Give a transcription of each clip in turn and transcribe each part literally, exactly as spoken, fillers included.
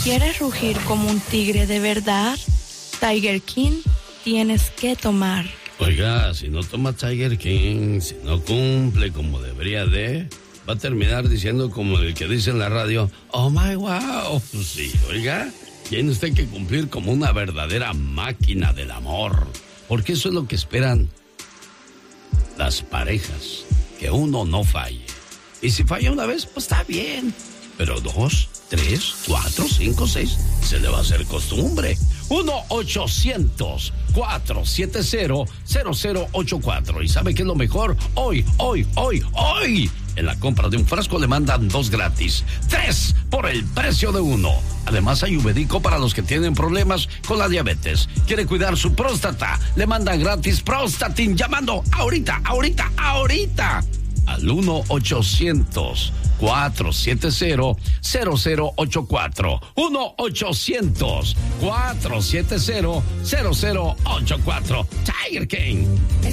quieres rugir como un tigre de verdad, Tiger King tienes que tomar. Oiga, si no toma Tiger King, si no cumple como debería de, va a terminar diciendo como el que dice en la radio, oh my wow. Sí, oiga, tiene usted que cumplir como una verdadera máquina del amor, porque eso es lo que esperan las parejas, que uno no falle. Y si falla una vez, pues está bien, pero dos, tres, cuatro, cinco, seis, se le va a hacer costumbre. uno ochocientos, cuatrocientos setenta, cero cero ocho cuatro. ¿Y sabe qué es lo mejor? Hoy, hoy, hoy, hoy, en la compra de un frasco le mandan dos gratis. Tres por el precio de uno. Además hay Ubedico para los que tienen problemas con la diabetes. ¿Quiere cuidar su próstata? Le mandan gratis Prostatin llamando ahorita, ahorita, ahorita. Al uno ochocientos, cuatrocientos setenta, cero cero ocho cuatro. uno ochocientos, cuatrocientos setenta, cero cero ocho cuatro. Tiger King.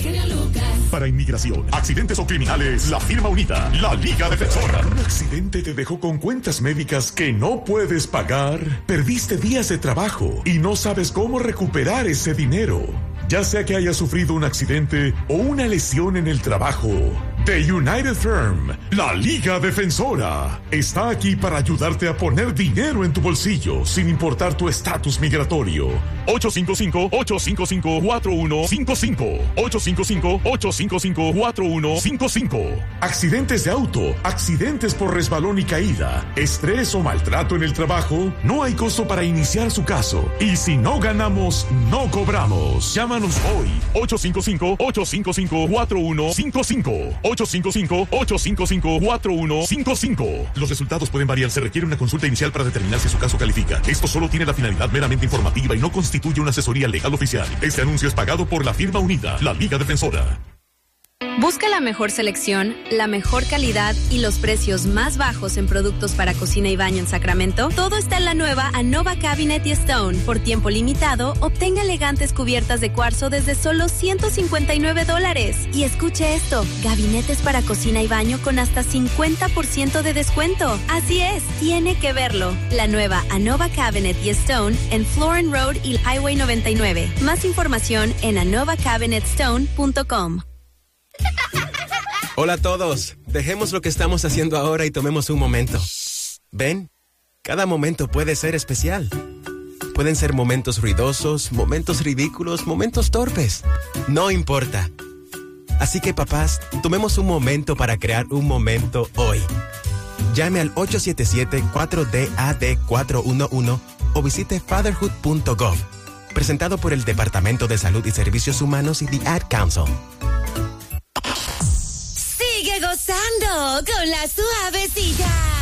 Para inmigración, accidentes o criminales, la firma unida, la Liga Defensora. ¿Un accidente te dejó con cuentas médicas que no puedes pagar? ¿Perdiste días de trabajo y no sabes cómo recuperar ese dinero? Ya sea que hayas sufrido un accidente o una lesión en el trabajo, The United Firm, la Liga Defensora, está aquí para ayudarte a poner dinero en tu bolsillo sin importar tu estatus migratorio. ocho cinco cinco, ocho cinco cinco, cuatro uno cinco cinco. ocho cinco cinco, ocho cinco cinco, cuatro uno cinco cinco. Accidentes de auto, accidentes por resbalón y caída, estrés o maltrato en el trabajo, no hay costo para iniciar su caso. Y si no ganamos, no cobramos. Llámanos hoy, ocho cinco cinco, ocho cinco cinco, cuatro uno cinco cinco. ocho cinco cinco, ocho cinco cinco, cuatro uno cinco cinco. Los resultados pueden variar. Se requiere una consulta inicial para determinar si su caso califica. Esto solo tiene la finalidad meramente informativa y no constituye una asesoría legal oficial. Este anuncio es pagado por la firma unida, la Liga Defensora. Busca la mejor selección, la mejor calidad y los precios más bajos en productos para cocina y baño en Sacramento. Todo está en la nueva Anova Cabinet y Stone. Por tiempo limitado, obtenga elegantes cubiertas de cuarzo desde solo ciento cincuenta y nueve dólares. Y escuche esto, gabinetes para cocina y baño con hasta cincuenta por ciento de descuento. Así es, tiene que verlo. La nueva Anova Cabinet y Stone en Florin Road y Highway noventa y nueve. Más información en anova cabinet stone punto com. Hola a todos, dejemos lo que estamos haciendo ahora y tomemos un momento. ¿Ven? Cada momento puede ser especial. Pueden ser momentos ruidosos, momentos ridículos, momentos torpes. No importa. Así que papás, tomemos un momento para crear un momento hoy. Llame al ocho siete siete, cuatro D A D cuatro uno uno o visite fatherhood punto gov. Presentado por el Departamento de Salud y Servicios Humanos y The Ad Council. Sigue gozando con la suavecilla.